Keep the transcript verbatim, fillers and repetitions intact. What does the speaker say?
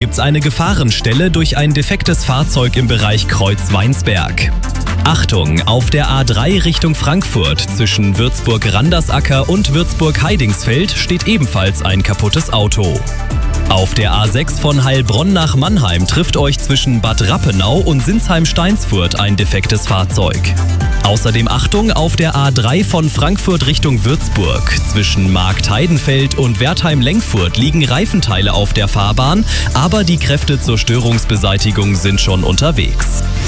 gibt's eine Gefahrenstelle durch ein defektes Fahrzeug im Bereich Kreuz-Weinsberg. Achtung, auf der A drei Richtung Frankfurt zwischen Würzburg-Randersacker und Würzburg-Heidingsfeld steht ebenfalls ein kaputtes Auto. Auf der A sechs von Heilbronn nach Mannheim trifft euch zwischen Bad Rappenau und Sinsheim-Steinsfurt ein defektes Fahrzeug. Außerdem Achtung, auf der A drei von Frankfurt Richtung Würzburg. Zwischen Marktheidenfeld und Wertheim-Lengfurt liegen Reifenteile auf der Fahrbahn, aber die Kräfte zur Störungsbeseitigung sind schon unterwegs.